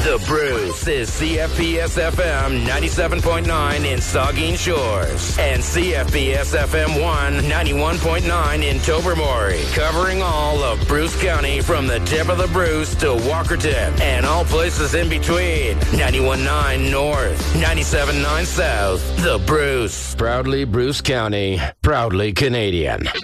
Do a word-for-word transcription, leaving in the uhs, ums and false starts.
The Bruce is C F P S F M ninety-seven point nine in Saugeen Shores and C F P S F M one ninety-one point nine in Tobermory, covering all of Bruce County from the tip of the Bruce to Walkerton and all places in between. ninety-one point nine North, ninety-seven point nine South. The Bruce. Proudly Bruce County, proudly Canadian.